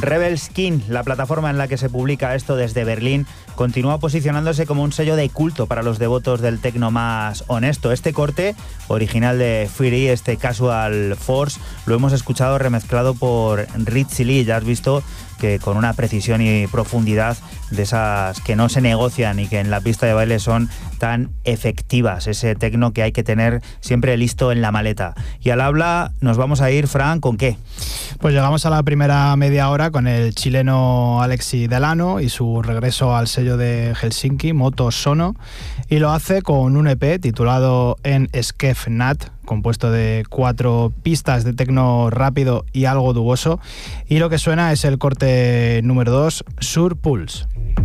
Rebel Skin, la plataforma en la que se publica esto desde Berlín, continúa posicionándose como un sello de culto para los devotos del techno más honesto. Este corte, original de Fury, este Casual Force, lo hemos escuchado remezclado por Ritzy Lee. Ya has visto que con una precisión y profundidad de esas que no se negocian y que en la pista de baile son tan efectivas, ese techno que hay que tener siempre listo en la maleta. Y al habla nos vamos a ir, Fran, ¿con qué? Pues llegamos a la primera media hora con el chileno Alexi Delano y su regreso al sello de Helsinki, Moto Sono, y lo hace con un EP titulado En Skef Nat, compuesto de 4 pistas de techno rápido y algo duboso, y lo que suena es el corte número 2, Sur Pulse.